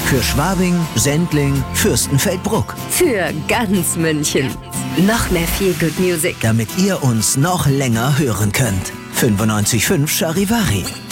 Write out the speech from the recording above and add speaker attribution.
Speaker 1: Für Schwabing, Sendling, Fürstenfeldbruck.
Speaker 2: Für ganz München. Noch mehr Feel Good Music.
Speaker 1: Damit ihr uns noch länger hören könnt. 95.5 Charivari.